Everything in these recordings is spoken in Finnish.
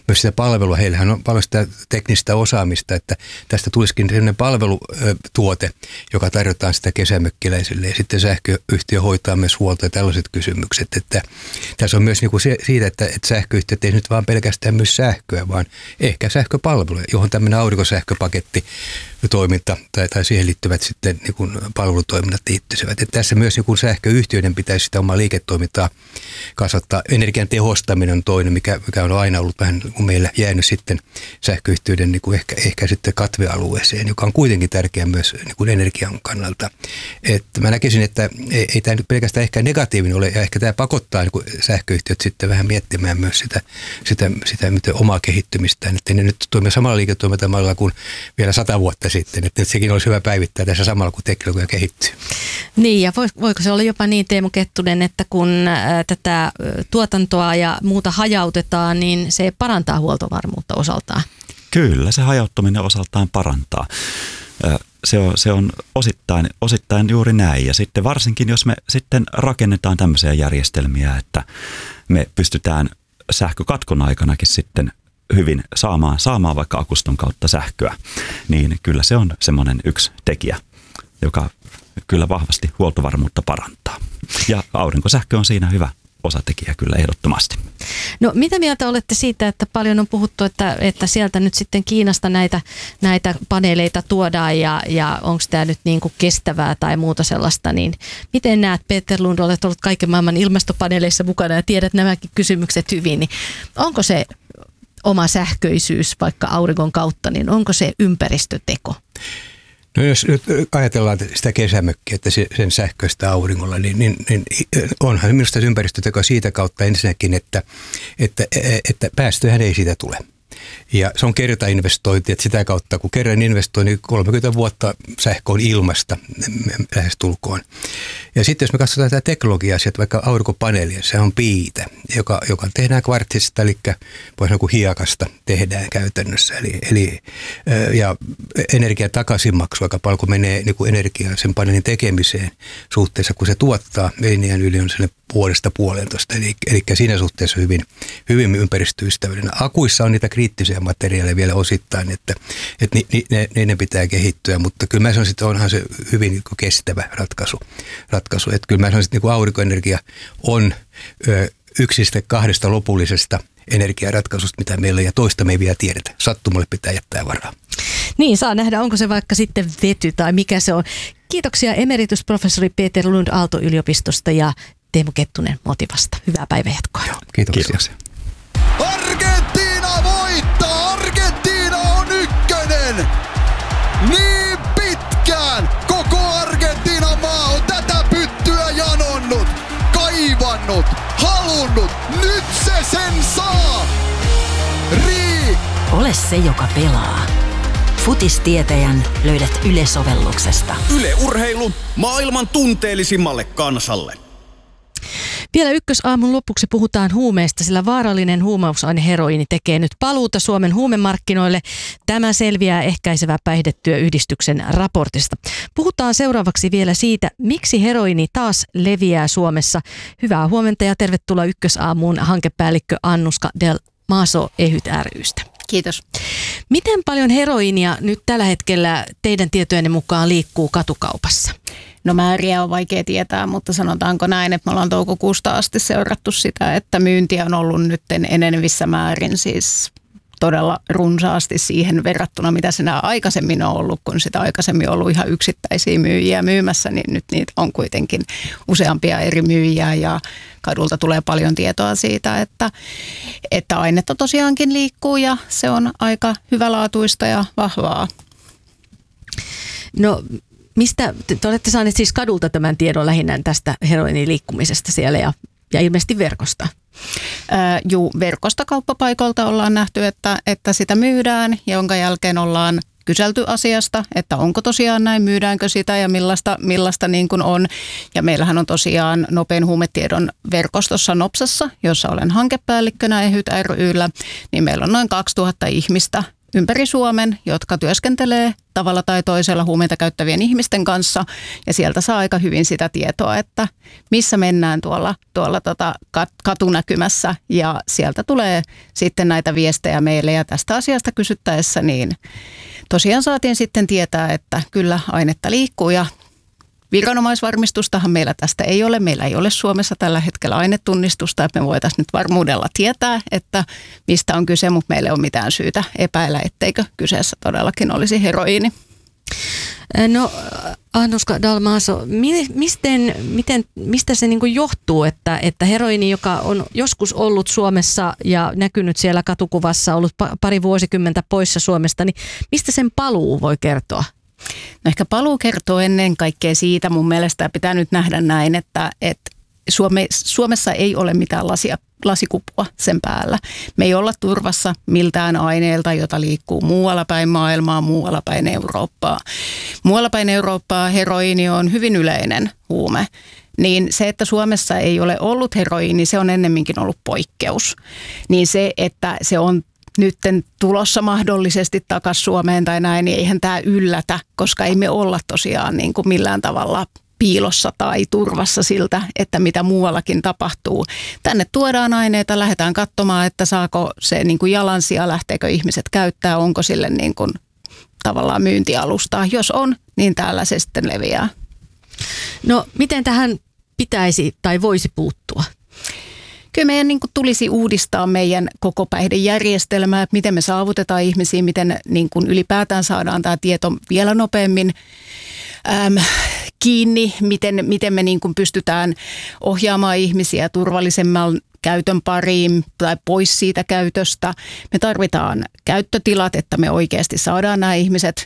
myös sitä palvelua. Heillähän on paljon sitä teknistä osaamista, että tästä tulisikin sellainen palvelutuote, joka tarjotaan sitä kesämökkiläisille, ja sitten sähköyhtiö hoitaa myös huolta ja tällaiset kysymykset. Että tässä on myös niin kuin siitä, että sähköyhtiöt ei nyt vaan pelkästään myös sähköä, vaan ehkä sähköpalveluja, johon tämmöinen aurinkosähköpaketti toiminta tai siihen liittyvät sitten niin kuin palvelutoiminnat liittyisivät. Että tässä myös niin kuin sähköyhtiöiden pitäisi sitä omaa liiketoimintaa kasvattaa. Energian tehostaminen on toinen, mikä on aina ollut vähän kuin meillä jäänyt sitten sähköyhtiöiden niin kuin ehkä sitten katvealueeseen, joka on kuitenkin tärkeä myös niin kuin energian kannalta. Että mä näkisin, että ei tämä nyt pelkästään ehkä negatiivinen ole, ja ehkä tämä pakottaa niin kuin sähköyhtiöt sitten vähän miettimään myös sitä miten omaa kehittymistään, että ne nyt toimii samalla liiketoimintamalla kuin vielä 100 vuotta sitten, että sekin olisi hyvä päivittää tässä samalla, kun teknologia kehittyy. Niin, ja voiko se olla jopa niin, Teemu Kettunen, että kun tätä tuotantoa ja muuta hajautetaan, niin se parantaa huoltovarmuutta osaltaan? Kyllä, se hajauttaminen osaltaan parantaa. Se on osittain juuri näin, ja sitten varsinkin, jos me sitten rakennetaan tämmöisiä järjestelmiä, että me pystytään sähkökatkon aikanakin sitten hyvin saamaan vaikka akuston kautta sähköä, niin kyllä se on semmoinen yksi tekijä, joka kyllä vahvasti huoltovarmuutta parantaa. Ja aurinkosähkö on siinä hyvä osatekijä kyllä ehdottomasti. No mitä mieltä olette siitä, että paljon on puhuttu, että sieltä nyt sitten Kiinasta näitä paneeleita tuodaan ja onko tämä nyt niin kuin kestävää tai muuta sellaista, niin miten näet, Peter Lund, olet ollut kaiken maailman ilmastopaneeleissa mukana ja tiedät nämäkin kysymykset hyvin, niin onko se oma sähköisyys vaikka auringon kautta, niin onko se ympäristöteko? No jos nyt ajatellaan sitä kesämökkiä, että sen sähköistä auringolla, niin onhan minusta ympäristöteko siitä kautta ensinnäkin, että päästöjähän ei siitä tule. Ja se on kertainvestointi, että sitä kautta kun kerran investoi, niin 30 vuotta sähkö on ilmasta lähestulkoon. Ja sitten jos me katsotaan tätä teknologiaa, että vaikka aurinkopaneelia, se on piitä, joka tehdään kvartsista, eli voi sanoa kuin hiekasta tehdään käytännössä. Ja energian takaisinmaksu aika paljon, kun menee niin kuin energiaa sen paneelin tekemiseen suhteessa, kun se tuottaa linjan yli on sellainen 1,5–1,5. Eli siinä suhteessa hyvin ympäristöystävällinen. Akuissa on niitä kriittisiä materiaaleja vielä osittain, että ne pitää kehittyä, mutta kyllä mä sanoisin, että onhan se hyvin kestävä ratkaisu. Että kyllä mä sanoisin, että aurinkoenergia on yksistä kahdesta lopullisesta energiaratkaisusta, mitä meillä on, ja toista me ei vielä tiedetä. Sattumalle pitää jättää varaa. Niin, saa nähdä, onko se vaikka sitten vety tai mikä se on. Kiitoksia emeritusprofessori Peter Lund Aalto-yliopistosta ja Teemu Kettunen Motivasta. Hyvää päivänjatkoa. Kiitoksia. Argentiina voittaa! Argentiina on ykkönen! Niin pitkään koko Argentiinan maa on tätä pyttyä janonnut, kaivannut, halunnut. Nyt se sen saa! Ole se, joka pelaa. Futistietäjän löydät Yle-sovelluksesta. Yle Urheilu maailman tunteellisimmalle kansalle. Vielä ykkösaamun lopuksi puhutaan huumeista, sillä vaarallinen huumausaine heroiini tekee nyt paluuta Suomen huumemarkkinoille. Tämä selviää Ehkäisevä päihdetyöyhdistyksen raportista. Puhutaan seuraavaksi vielä siitä, miksi heroiini taas leviää Suomessa. Hyvää huomenta ja tervetuloa ykkösaamuun hankepäällikkö Annuska Del Maso EHYT ry:stä. Kiitos. Miten paljon heroiinia nyt tällä hetkellä teidän tietojenne mukaan liikkuu katukaupassa? No määriä on vaikea tietää, mutta sanotaanko näin, että me ollaan toukokuusta asti seurattu sitä, että myyntiä on ollut nyt enenevissä määrin siis todella runsaasti siihen verrattuna, mitä siinä aikaisemmin on ollut, kun sitä aikaisemmin on ollut ihan yksittäisiä myyjiä myymässä, niin nyt niitä on kuitenkin useampia eri myyjiä ja kadulta tulee paljon tietoa siitä, että ainetta tosiaankin liikkuu ja se on aika hyvälaatuista ja vahvaa. No mistä te olette saaneet siis kadulta tämän tiedon lähinnä tästä heroinin liikkumisesta siellä ja ilmeisesti verkosta? Verkosta kauppapaikoilta ollaan nähty, että sitä myydään, jonka jälkeen ollaan kyselty asiasta, että onko tosiaan näin, myydäänkö sitä ja millaista niin kuin on. Ja meillähän on tosiaan nopein huumetiedon verkostossa Nopsassa, jossa olen hankepäällikkönä EHYT ry:llä, niin meillä on noin 2000 ihmistä, ympäri Suomen, jotka työskentelee tavalla tai toisella huumeita käyttävien ihmisten kanssa. Ja sieltä saa aika hyvin sitä tietoa, että missä mennään tuolla katunäkymässä. Ja sieltä tulee sitten näitä viestejä meille ja tästä asiasta kysyttäessä, niin tosiaan saatiin sitten tietää, että kyllä ainetta liikkuu ja viranomaisvarmistustahan meillä tästä ei ole. Meillä ei ole Suomessa tällä hetkellä ainetunnistusta, että me voitaisiin nyt varmuudella tietää, että mistä on kyse, mutta meillä ei ole mitään syytä epäillä, etteikö kyseessä todellakin olisi heroiini. No Anuska Dalmaso, mistä se niin kuin johtuu, että heroiini, joka on joskus ollut Suomessa ja näkynyt siellä katukuvassa, ollut pari vuosikymmentä poissa Suomesta, niin mistä sen paluu voi kertoa? No ehkä paluu kertoo ennen kaikkea siitä, mun mielestä pitää nyt nähdä näin, että Suomessa ei ole mitään lasikupua sen päällä. Me ei olla turvassa miltään aineelta, jota liikkuu muualla päin maailmaa, muualla päin Eurooppaa. Muualla päin Eurooppaa heroiini on hyvin yleinen huume. Niin se, että Suomessa ei ole ollut heroiini, se on ennemminkin ollut poikkeus. Niin se, että se on nytten tulossa mahdollisesti takaisin Suomeen tai näin, niin eihän tämä yllätä, koska ei me olla tosiaan niin kuin millään tavalla piilossa tai turvassa siltä, että mitä muuallakin tapahtuu. Tänne tuodaan aineita, lähdetään katsomaan, että saako se niin kuin jalansija, lähteekö ihmiset käyttää, onko sille niin kuin tavallaan myyntialustaa. Jos on, niin täällä se sitten leviää. No miten tähän pitäisi tai voisi puuttua? Kyllä meidän niin kuin tulisi uudistaa meidän koko päihdejärjestelmää, että miten me saavutetaan ihmisiä, miten niin kuin ylipäätään saadaan tämä tieto vielä nopeammin kiinni, miten me niin kuin pystytään ohjaamaan ihmisiä turvallisemman käytön pariin tai pois siitä käytöstä. Me tarvitaan käyttötilat, että me oikeasti saadaan nämä ihmiset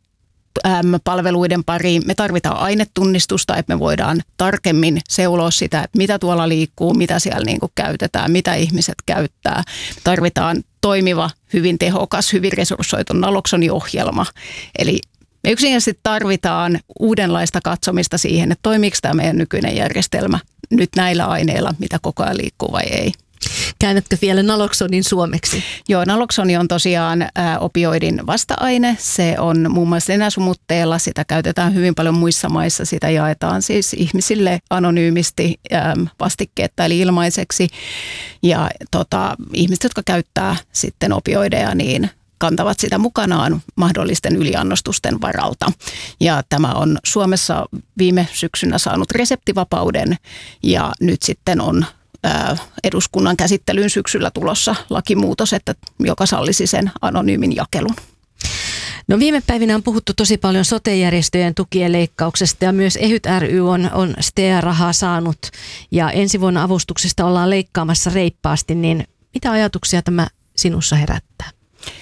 palveluiden pariin. Me tarvitaan ainetunnistusta, että me voidaan tarkemmin seuloa sitä, että mitä tuolla liikkuu, mitä siellä niin kuin käytetään, mitä ihmiset käyttää. Me tarvitaan toimiva, hyvin tehokas, hyvin resurssoitu naloksoniohjelma. Eli me yksinkertaisesti tarvitaan uudenlaista katsomista siihen, että toimiiko tämä meidän nykyinen järjestelmä nyt näillä aineilla, mitä koko ajan liikkuu vai ei. Käännätkö vielä naloksonin suomeksi? Joo, naloksoni on tosiaan opioidin vasta-aine. Se on muun muassa nenäsumutteella. Sitä käytetään hyvin paljon muissa maissa. Sitä jaetaan siis ihmisille anonyymisti vastikkeetta eli ilmaiseksi. Ja ihmiset, jotka käyttää sitten opioideja, niin kantavat sitä mukanaan mahdollisten yliannostusten varalta. Ja tämä on Suomessa viime syksynä saanut reseptivapauden ja nyt sitten on eduskunnan käsittelyyn syksyllä tulossa lakimuutos, joka sallisi sen anonyymin jakelun. No viime päivinä on puhuttu tosi paljon sote-järjestöjen tukien leikkauksesta ja myös EHYT ry on STEA-rahaa saanut ja ensi vuonna avustuksesta ollaan leikkaamassa reippaasti, niin mitä ajatuksia tämä sinussa herättää?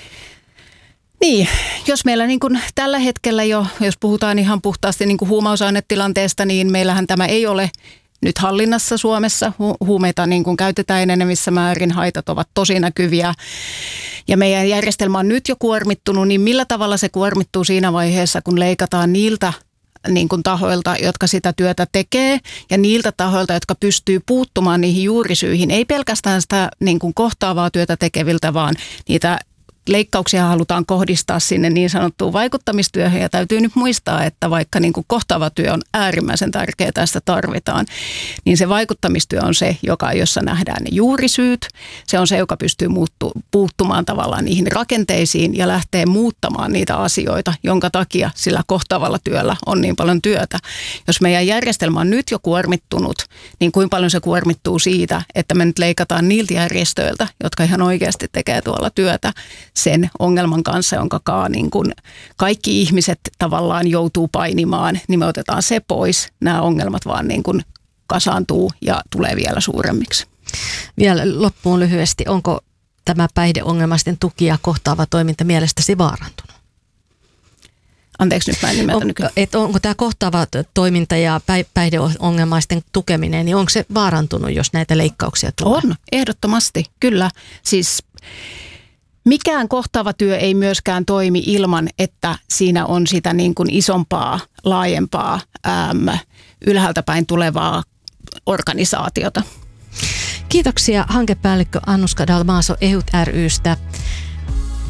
Niin, jos meillä niin kuin tällä hetkellä jo, jos puhutaan ihan puhtaasti niin kuin huumausainetilanteesta, niin meillähän tämä ei ole nyt hallinnassa Suomessa. Huumeita niin kuin käytetään enenevissä määrin, haitat ovat tosi näkyviä ja meidän järjestelmä on nyt jo kuormittunut, niin millä tavalla se kuormittuu siinä vaiheessa, kun leikataan niiltä niin kuin tahoilta, jotka sitä työtä tekee ja niiltä tahoilta, jotka pystyy puuttumaan niihin juurisyihin. Ei pelkästään sitä niin kuin kohtaavaa työtä tekeviltä, vaan niitä leikkauksia halutaan kohdistaa sinne niin sanottuun vaikuttamistyöhön ja täytyy nyt muistaa, että vaikka niin kuin kohtaava työ on äärimmäisen tärkeää, tästä tarvitaan, niin se vaikuttamistyö on se, jossa nähdään ne juurisyyt. Se on se, joka pystyy puuttumaan tavallaan niihin rakenteisiin ja lähtee muuttamaan niitä asioita, jonka takia sillä kohtaavalla työllä on niin paljon työtä. Jos meidän järjestelmä on nyt jo kuormittunut, niin kuinka paljon se kuormittuu siitä, että me nyt leikataan niiltä järjestöiltä, jotka ihan oikeasti tekee tuolla työtä sen ongelman kanssa, jonka niin kuin kaikki ihmiset tavallaan joutuu painimaan, niin me otetaan se pois. Nämä ongelmat vaan niin kuin kasaantuu ja tulee vielä suuremmiksi. Vielä loppuun lyhyesti, onko tämä päihdeongelmaisten tuki ja kohtaava toiminta mielestäsi vaarantunut? Anteeksi, nyt mä en ymmärtänyt. Onko tämä kohtaava toiminta ja päihdeongelmaisten tukeminen, niin onko se vaarantunut, jos näitä leikkauksia tulee? On, ehdottomasti, kyllä. Siis mikään kohtaava työ ei myöskään toimi ilman, että siinä on sitä niin kuin isompaa, laajempaa, ylhäältä päin tulevaa organisaatiota. Kiitoksia hankepäällikkö Anuska Dalmaso EHYT ry:stä.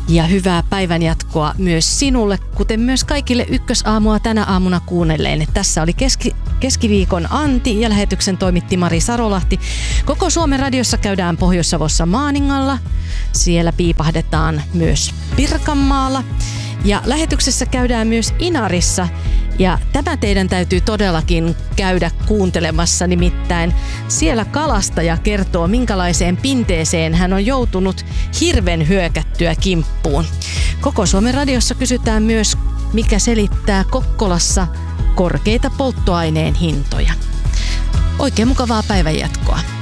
Ja hyvää päivänjatkoa myös sinulle, kuten myös kaikille Ykkösaamua tänä aamuna kuunnelleen. Tässä oli keskiviikon Antti ja lähetyksen toimitti Mari Sarolahti. Koko Suomen radiossa käydään Pohjois-Savossa Maaningalla. Siellä piipahdetaan myös Pirkanmaalla. Ja lähetyksessä käydään myös Inarissa. Ja tämä teidän täytyy todellakin käydä kuuntelemassa, nimittäin siellä kalastaja kertoo, minkälaiseen pinteeseen hän on joutunut hirven hyökättyä kimppuun. Koko Suomen radiossa kysytään myös, mikä selittää Kokkolassa korkeita polttoaineen hintoja. Oikein mukavaa päivänjatkoa.